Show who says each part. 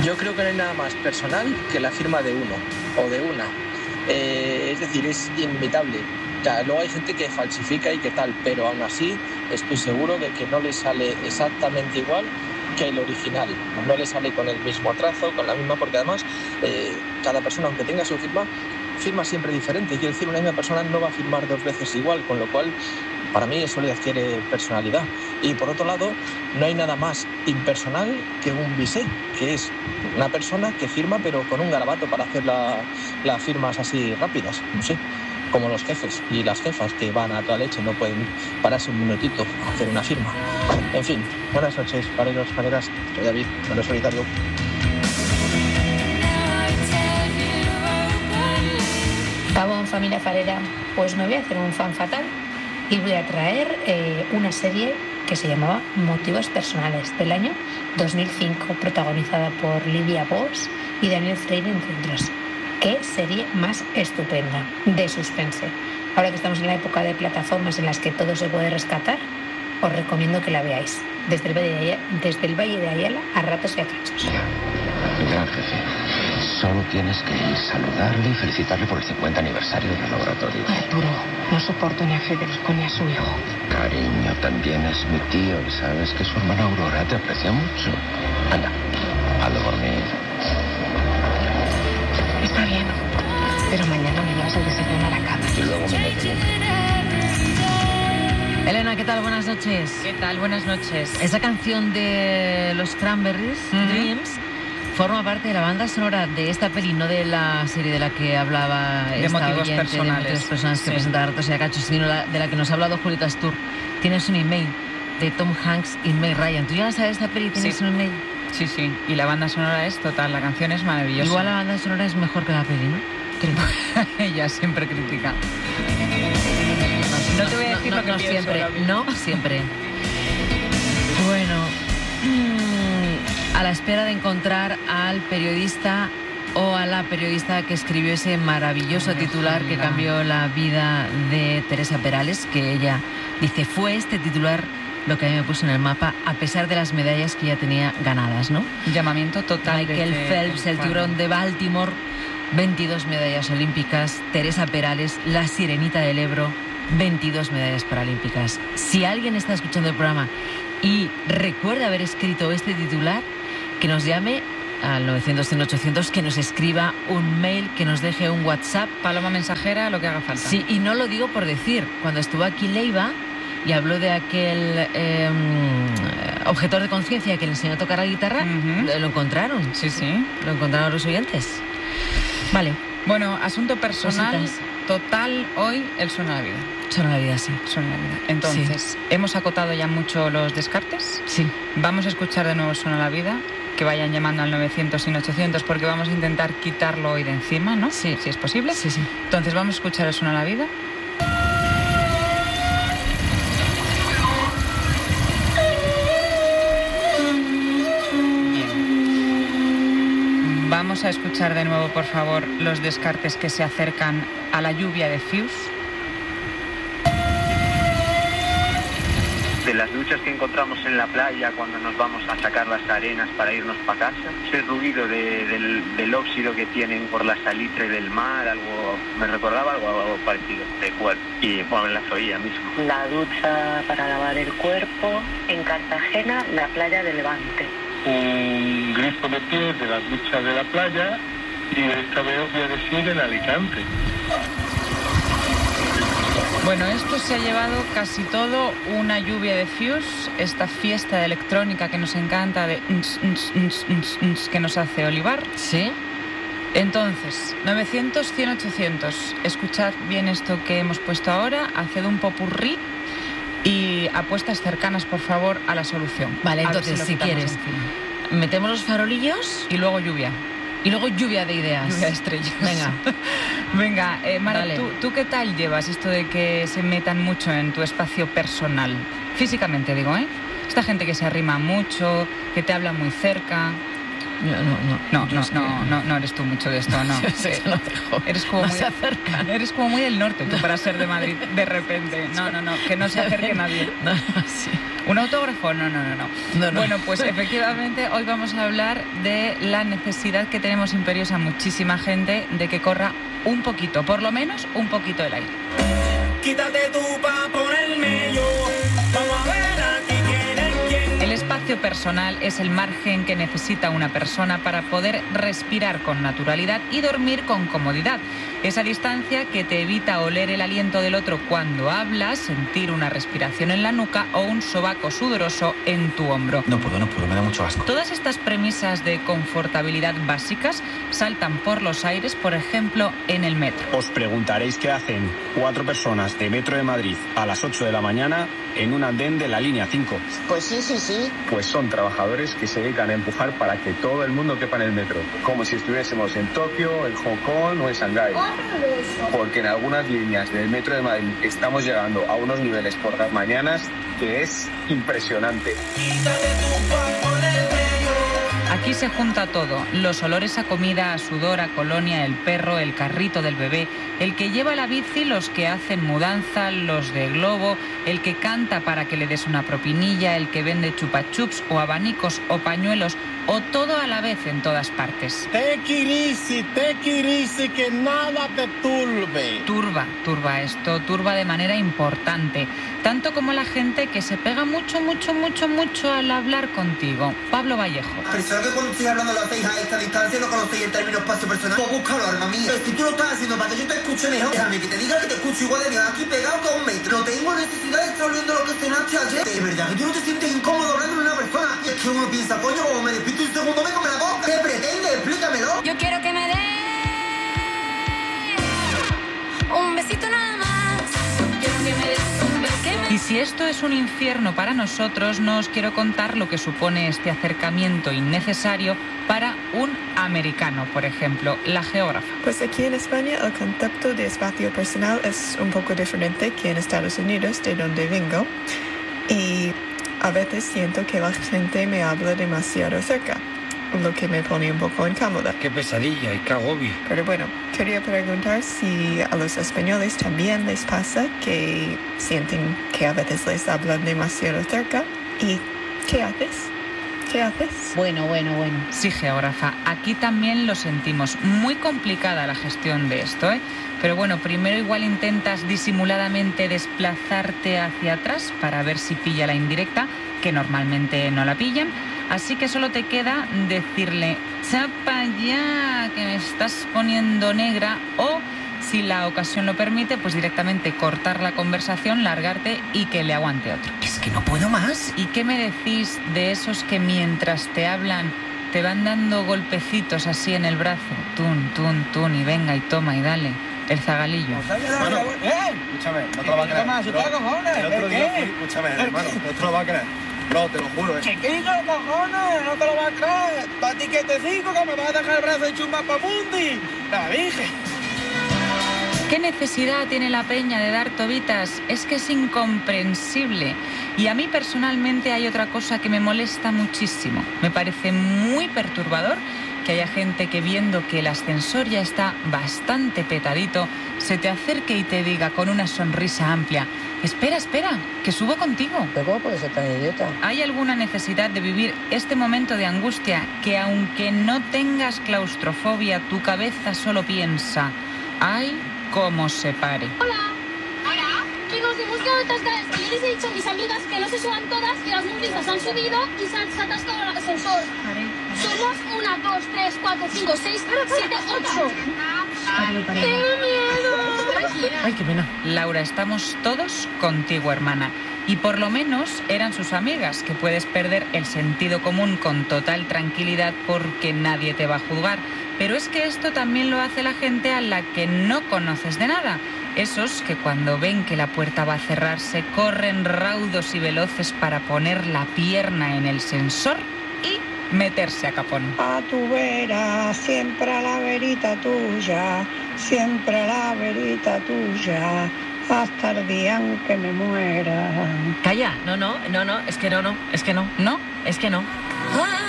Speaker 1: Yo creo que no hay nada más personal que la firma de uno o de una. Es decir, es inimitable. Luego hay gente que falsifica y que tal, pero aún así estoy seguro de que no le sale exactamente igual que el original. No le sale con el mismo trazo, con la misma, porque además cada persona, aunque tenga su firma siempre diferente. Quiero decir, una misma persona no va a firmar 2 veces igual, con lo cual para mí eso le adquiere personalidad. Y por otro lado, no hay nada más impersonal que un bisé, que es una persona que firma pero con un garabato para hacer las firmas así rápidas, no sé, como los jefes y las jefas que van a toda leche, no pueden pararse un minutito a hacer una firma. En fin, buenas noches, fareros, fareras. Soy David, Farero Solitario.
Speaker 2: Gabón, familia farera, pues me voy a hacer un fan fatal y voy a traer una serie que se llamaba Motivos Personales, del año 2005, protagonizada por Livia Bosch y Daniel Freire, entre otros. ¡Qué serie más estupenda! De suspense. Ahora que estamos en la época de plataformas en las que todo se puede rescatar, os recomiendo que la veáis. Desde el Valle de Ayala a ratos y a cachos.
Speaker 3: Gran jefe, solo tienes que ir, saludarle y felicitarle por el 50 aniversario del laboratorio.
Speaker 2: Arturo, no soporto ni a Federico ni a su hijo.
Speaker 3: Cariño, también es mi tío y sabes que su hermana Aurora te aprecia mucho. Anda, hazlo por mí.
Speaker 2: Está bien, pero mañana me llevas el desayuno a la cama.
Speaker 3: Y luego me meto yo.
Speaker 4: Elena, ¿qué tal? Buenas noches.
Speaker 5: ¿Qué tal? Buenas noches.
Speaker 4: Esa canción de los Cranberries, Dreams, forma parte de la banda sonora de esta peli, no de la serie de la que hablaba
Speaker 5: de
Speaker 4: esta
Speaker 5: motivos
Speaker 4: oyente,
Speaker 5: personales.
Speaker 4: de motivos personales que
Speaker 5: Sí.
Speaker 4: presenta Ratos y a Cachos, sino de la que nos ha hablado Julieta Astur. Tienes un email de Tom Hanks y Meg Ryan. ¿Tú ya sabes esta peli? ¿Tienes un email?
Speaker 5: Sí, sí. Y la banda sonora es total, la canción es maravillosa.
Speaker 4: Igual la banda sonora es mejor que la peli, ¿no?
Speaker 5: Ella siempre critica. No te voy a decir lo que pienso
Speaker 4: siempre,
Speaker 5: ahora mismo.
Speaker 4: no siempre. Bueno, a la espera de encontrar al periodista o a la periodista que escribió ese maravilloso titular que cambió la vida de Teresa Perales, que ella dice, fue este titular lo que a mí me puso en el mapa, a pesar de las medallas que ya tenía ganadas, ¿no?
Speaker 5: Llamamiento total.
Speaker 4: Michael Phelps, el tiburón de Baltimore, 22 medallas olímpicas. Teresa Perales, la sirenita del Ebro, 22 medallas paralímpicas. Si alguien está escuchando el programa y recuerda haber escrito este titular, que nos llame al 900-100-800, que nos escriba un mail, que nos deje un WhatsApp.
Speaker 5: Paloma mensajera, lo que haga falta.
Speaker 4: Sí, y no lo digo por decir. Cuando estuvo aquí Leiva y habló de aquel objetor de conciencia que le enseñó a tocar la guitarra, lo encontraron.
Speaker 5: Sí, sí.
Speaker 4: Lo encontraron los oyentes. Vale.
Speaker 5: Bueno, asunto personal.
Speaker 4: Cositas.
Speaker 5: Total, hoy el Suena la Vida.
Speaker 4: Suena la vida, sí.
Speaker 5: Suena la Vida. Entonces, ¿hemos acotado ya mucho los descartes?
Speaker 4: Sí.
Speaker 5: Vamos a escuchar de nuevo Suena la Vida, que vayan llamando al 900 y 800 porque vamos a intentar quitarlo hoy de encima, ¿no?
Speaker 4: Sí.
Speaker 5: Si es posible.
Speaker 4: Sí, sí.
Speaker 5: Entonces, vamos a escuchar el Suena la Vida. Vamos a escuchar de nuevo, por favor, los descartes que se acercan a la lluvia de Fuse.
Speaker 6: De las duchas que encontramos en la playa cuando nos vamos a sacar las arenas para irnos para casa, ese ruido del óxido que tienen por la salitre del mar, algo me recordaba algo parecido de cuerpo, y bueno, las oía mismo.
Speaker 7: La ducha para lavar el cuerpo en Cartagena, la playa de Levante.
Speaker 8: Un grito de pies de las duchas de la playa y esta vez os voy a decir en Alicante.
Speaker 5: Bueno, esto se ha llevado casi todo una lluvia de Fuse, esta fiesta de electrónica que nos encanta de que nos hace Olivar.
Speaker 4: Sí.
Speaker 5: Entonces, 900, 100, 800. Escuchad bien esto que hemos puesto ahora, haced un popurrí y apuestas cercanas, por favor, a la solución.
Speaker 4: Vale,
Speaker 5: A ver
Speaker 4: entonces,
Speaker 5: lo
Speaker 4: si
Speaker 5: quitamos
Speaker 4: quieres,
Speaker 5: encima.
Speaker 4: metemos los farolillos
Speaker 5: Y luego lluvia.
Speaker 4: y luego lluvia de ideas.
Speaker 5: Lluvia de estrellas.
Speaker 4: Venga.
Speaker 5: Venga, Mara,
Speaker 4: Dale.
Speaker 5: ¿tú qué tal llevas esto de que se metan mucho en tu espacio personal? Físicamente, digo, ¿eh? Esta gente que se arrima mucho, que te habla muy cerca. No eres tú mucho de esto, no.
Speaker 4: Yo sé que lo dejo.
Speaker 5: Eres como
Speaker 4: No
Speaker 5: muy,
Speaker 4: se acercan.
Speaker 5: eres como muy del norte, tú, para ser de Madrid, de repente. No, que no se acerque nadie.
Speaker 4: No, sí.
Speaker 5: ¿Un autógrafo? No. Bueno, pues efectivamente hoy vamos a hablar de la necesidad que tenemos imperiosa muchísima gente de que corra un poquito, por lo menos un poquito el aire.
Speaker 9: Quítate tú pa' ponerme yo. Vamos a ver aquí quién es quién.
Speaker 5: El espacio personal es el margen que necesita una persona para poder respirar con naturalidad y dormir con comodidad. Esa distancia que te evita oler el aliento del otro cuando hablas, sentir una respiración en la nuca o un sobaco sudoroso en tu hombro.
Speaker 9: No puedo, me da mucho asco.
Speaker 5: Todas estas premisas de confortabilidad básicas saltan por los aires, por ejemplo, en el metro.
Speaker 10: Os preguntaréis qué hacen 4 personas de Metro de Madrid a las 8 de la mañana en un andén de la línea 5.
Speaker 11: Pues sí.
Speaker 10: Pues son trabajadores que se dedican a empujar para que todo el mundo quepa en el metro, como si estuviésemos en Tokio, en Hong Kong o en Shanghái. Porque en algunas líneas del Metro de Madrid estamos llegando a unos niveles por las mañanas que es impresionante.
Speaker 5: Aquí se junta todo, los olores a comida, a sudor, a colonia, el perro, el carrito del bebé, el que lleva la bici, los que hacen mudanza, los de globo, el que canta para que le des una propinilla, el que vende chupachups o abanicos o pañuelos, o todo a la vez en todas partes.
Speaker 12: Take it easy, que nada te turbe.
Speaker 5: Turba esto, turba de manera importante, tanto como la gente que se pega mucho al hablar contigo. Pablo Vallejo.
Speaker 13: Pensaba que cuando estoy hablando lo hacéis a esta distancia, no conocéis el término espacio personal. Pues búscalo, alma mía. Pero si tú lo estás haciendo para que yo te escuche mejor, déjame que te diga que te escucho igual de bien aquí pegado que a 1 metro. No tengo necesidad de estar oliendo lo que cenaste ayer. De verdad que tú no te sientes incómodo hablando con una persona. Y es que uno piensa, coño, como me despisto un segundo, me come la boca. ¿Qué pretende? Explícamelo.
Speaker 14: Yo quiero que me dé un besito nada más. Quiero que me des un beso.
Speaker 5: Y si esto es un infierno para nosotros, no os quiero contar lo que supone este acercamiento innecesario para un americano, por ejemplo, la geógrafa.
Speaker 15: Pues aquí en España el concepto de espacio personal es un poco diferente que en Estados Unidos, de donde vengo, y a veces siento que la gente me habla demasiado cerca, lo que me pone un poco incómoda.
Speaker 9: Qué pesadilla y qué agobio.
Speaker 15: Pero bueno, quería preguntar si a los españoles también les pasa que sienten que a veces les hablan demasiado cerca. ¿Y qué haces?
Speaker 4: Bueno.
Speaker 5: Sí, geógrafa, aquí también lo sentimos. Muy complicada la gestión de esto, ¿eh? Pero bueno, primero igual intentas disimuladamente desplazarte hacia atrás para ver si pilla la indirecta, que normalmente no la pillan. Así que solo te queda decirle, chapa ya, que me estás poniendo negra, o si la ocasión lo permite, pues directamente cortar la conversación, largarte y que le aguante otro.
Speaker 9: Es que no puedo más.
Speaker 5: ¿Y qué me decís de esos que mientras te hablan te van dando golpecitos así en el brazo? Tun, y venga y toma y dale. El zagalillo.
Speaker 12: Bueno, escúchame, no te lo vas a creer. El otro día fui, escúchame, hermano, no te lo vas a creer. No, te lo juro, Chiquillo, cojones, no te lo vas a creer. Pa' ti que te digo que me vas a dejar el brazo hecho un mapamundi. La dije.
Speaker 5: ¿Qué necesidad tiene la peña de dar tobitas? Es que es incomprensible. Y a mí personalmente hay otra cosa que me molesta muchísimo. Me parece muy perturbador que haya gente que viendo que el ascensor ya está bastante petadito, se te acerque y te diga con una sonrisa amplia, espera, que subo contigo.
Speaker 11: ¿Pero cómo puedes ser tan idiota?
Speaker 5: ¿Hay alguna necesidad de vivir este momento de angustia que aunque no tengas claustrofobia, tu cabeza solo piensa, ay, cómo se pare?
Speaker 16: Hola. Chicos, hemos quedado atascadas. Yo les he dicho a mis amigas que no se suban todas y las movies las han subido y se ha atascado el ascensor. Somos 1, 2, 3, 4, 5, 6, 7, 8. ¡Tengo miedo!
Speaker 9: Ay, qué pena.
Speaker 5: Laura, estamos todos contigo, hermana. Y por lo menos eran sus amigas, que puedes perder el sentido común con total tranquilidad porque nadie te va a juzgar. Pero es que esto también lo hace la gente a la que no conoces de nada. Esos que cuando ven que la puerta va a cerrarse corren raudos y veloces para poner la pierna en el sensor y meterse a capón.
Speaker 17: A tu vera, siempre a la verita tuya, siempre a la verita tuya, hasta el día en que me muera.
Speaker 4: Calla, no, es que no.
Speaker 5: ¿No?
Speaker 4: Es que no.